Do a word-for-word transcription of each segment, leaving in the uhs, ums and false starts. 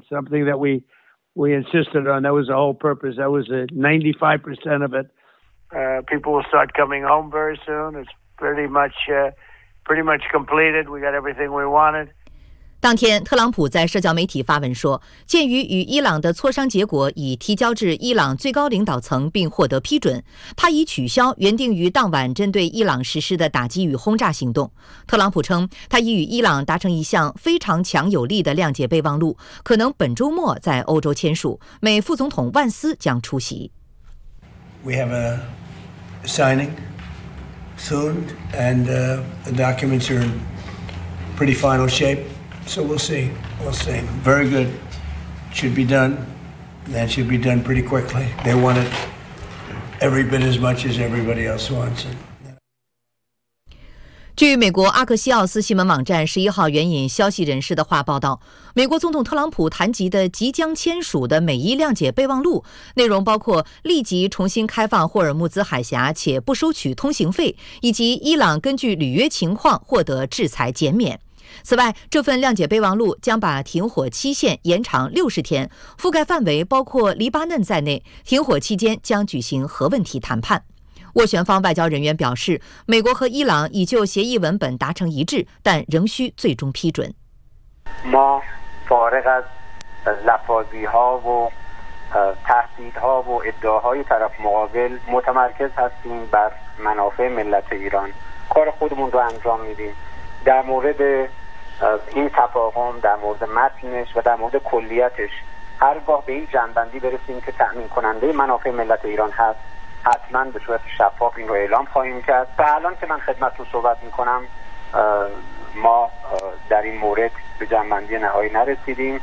something that we we insisted on. That was the whole purpose. That was ninety-five percent of it. Uh, people will start coming home very soon. It's pretty much uh, pretty much completed. We got everything we wanted. 当天，特朗普在社交媒体发文说，鉴于与伊朗的磋商结果已提交至伊朗最高领导层并获得批准，他已取消原定于当晚针对伊朗实施的打击与轰炸行动。特朗普称，他已与伊朗达成一项非常强有力的谅解备忘录，可能本周末在欧洲签署。美副总统万斯将出席。 We have a signing soon, and uh, the documents are in pretty final shape.So we'll see. We'll see. Very good. Should be done. That should be done pretty quickly. They want it every bit as much as everybody else wants it. 据美国阿克西奥斯新闻网站十一号援引消息人士的话报道，美国总统特朗普谈及的即将签署的美伊谅解备忘录，内容包括立即重新开放霍尔木兹海峡且不收取通行费，以及伊朗根据履约情况获得制裁减免。此外，这份谅解备忘录将把停火期限延长六十天，覆盖范围包括黎巴嫩在内。停火期间将举行核问题谈判。斡旋方外交人员表示，美国和伊朗已就协议文本达成一致，但仍需最终批准。 ما فارغ از لفاظی‌ها و تهدیدها و ادعاهای طرف مقابل متمرکز هستیم بر منافع ملت ایران. کار خودمون رو انجام میدیم. در مورد این تفاهم، در مورد متنش و در مورد کلیتش هرگاه به این جنبندی برسیم که تأمین کننده منافع ملت ایران هست، حتما به صورت شفاف این رو اعلام خواهیم کرد. و الان که من خدمتتون صحبت میکنم ما در این مورد به جنبندی نهایی نرسیدیم.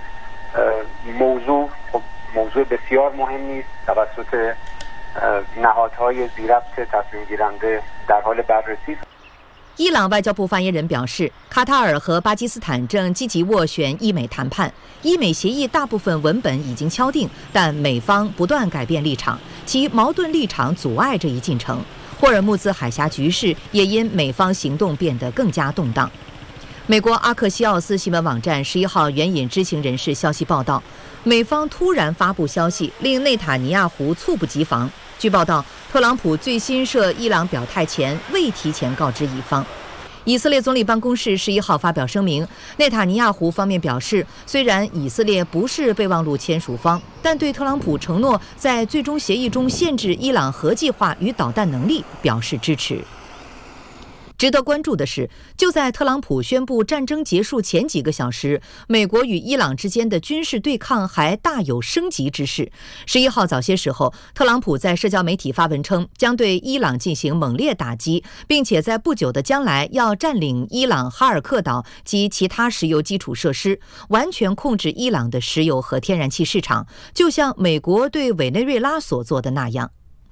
موضوع خب موضوع بسیار مهمی است، توسط نهادهای ذی‌ربط تصمیم گیرنده در حال بررسی。 伊朗外交部发言人表示，卡塔尔和巴基斯坦正积极斡旋伊美谈判，伊美协议大部分文本已经敲定，但美方不断改变立场，其矛盾立场阻碍这一进程。霍尔木兹海峡局势也因美方行动变得更加动荡。美国阿克西奥斯新闻网站十一号援引知情人士消息报道，美方突然发布消息，令内塔尼亚胡猝不及防。据报道，特朗普最新涉伊朗表态前未提前告知以方。以色列总理办公室十一号发表声明，内塔尼亚胡方面表示，虽然以色列不是备忘录签署方，但对特朗普承诺在最终协议中限制伊朗核计划与导弹能力表示支持。值得关注的是，就在特朗普宣布战争结束前几个小时，美国与伊朗之间的军事对抗还大有升级之势。十一号早些时候，特朗普在社交媒体发文称，将对伊朗进行猛烈打击，并且在不久的将来要占领伊朗哈尔克岛及其他石油基础设施，完全控制伊朗的石油和天然气市场，就像美国对委内瑞拉所做的那样。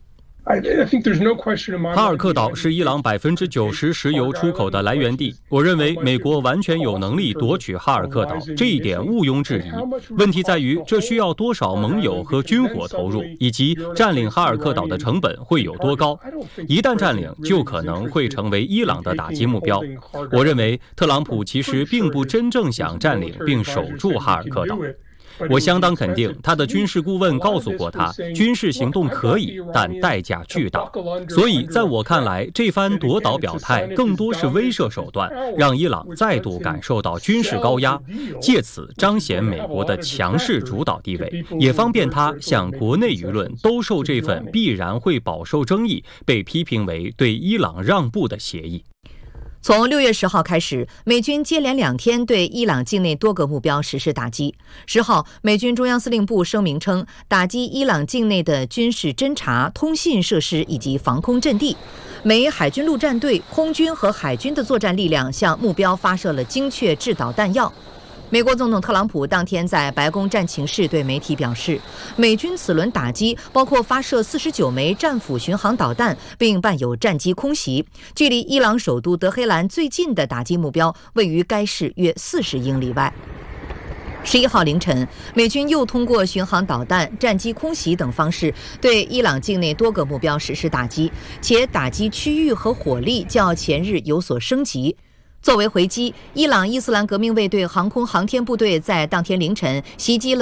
哈尔克岛是伊朗百分之九十石油出口的来源地。我认为美国完全有能力夺取哈尔克岛，这一点毋庸置疑。问题在于，这需要多少盟友和军火投入，以及占领哈尔克岛的成本会有多高。一旦占领，就可能会成为伊朗的打击目标。我认为，特朗普其实并不真正想占领并守住哈尔克岛。我相当肯定，他的军事顾问告诉过他，军事行动可以，但代价巨大。所以，在我看来，这番夺岛表态更多是威慑手段，让伊朗再度感受到军事高压，借此彰显美国的强势主导地位，也方便他向国内舆论兜售这份必然会饱受争议、被批评为对伊朗让步的协议。 从六月十号开始，美军接连两天对伊朗境内多个目标实施打击。十号，美军中央司令部声明称，打击伊朗境内的军事侦察、通信设施以及防空阵地。美海军陆战队、空军和海军的作战力量向目标发射了精确制导弹药。美国总统特朗普当天在白宫战情室对媒体表示，美军此轮打击包括发射四十九枚战斧巡航导弹，并伴有战机空袭。距离伊朗首都德黑兰最近的打击目标位于该市约四十英里外。十一号凌晨，美军又通过巡航导弹、战机空袭等方式对伊朗境内多个目标实施打击，且打击区域和火力较前日有所升级。作为回击，伊朗伊斯兰革命卫队航空航天部队在当天凌晨袭击了